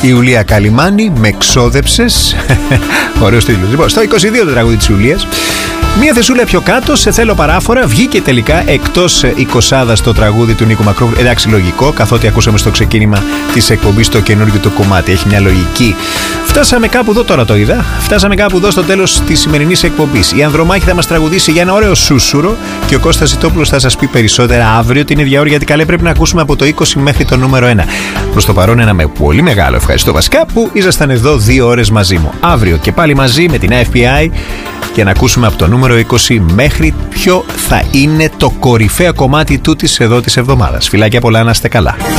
Η Ιουλία Καλιμάνη, με ξόδεψες. Ωραίος τίτλος. Λοιπόν, στο 22 το τραγούδι της Ιουλίας. Μία θεσούλα πιο κάτω, σε θέλω παράφορα. Βγήκε τελικά εκτός 20 το τραγούδι του Νίκου Μακρόπουλου. Εντάξει, λογικό, καθότι ακούσαμε στο ξεκίνημα της εκπομπής το καινούργιο το κομμάτι. Έχει μια λογική. Φτάσαμε κάπου εδώ, τώρα το είδα. Φτάσαμε κάπου εδώ στο τέλος της σημερινής εκπομπής. Η Ανδρομάχη θα μας τραγουδήσει για ένα ωραίο σούσουρο και ο Κώστας Ζητόπουλος θα σας πει περισσότερα αύριο την ίδια ώρα, γιατί καλέ πρέπει να ακούσουμε από το 20 μέχρι το νούμερο 1. Προς το παρόν, ένα με πολύ μεγάλο ευχαριστώ βασικά που ήσασταν εδώ 2 ώρες μαζί μου. Αύριο και πάλι μαζί με την FPI για να ακούσουμε από το νούμερο 20 μέχρι ποιο θα είναι το κορυφαίο κομμάτι τούτης εδώ της εβδομάδας. Φιλάκια πολλά, να είστε καλά.